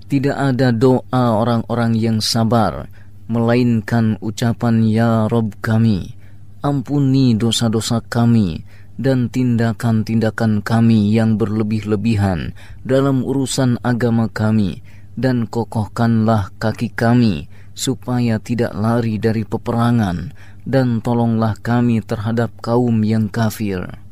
Tidak ada doa orang-orang yang sabar, melainkan ucapan Ya Rabb kami, ampuni dosa-dosa kami dan tindakan-tindakan kami yang berlebih-lebihan dalam urusan agama kami, dan kokohkanlah kaki kami supaya tidak lari dari peperangan, dan tolonglah kami terhadap kaum yang kafir.